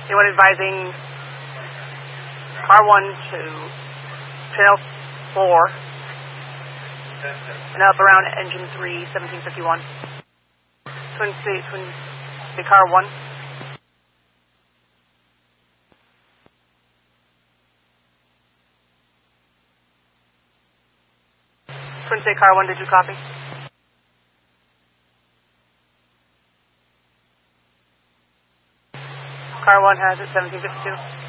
Anyone advising car 1 to channel 4 and up around engine 3, 1751. Twin State car 1. Twin State car 1, did you copy? Car 1 has it, 1752.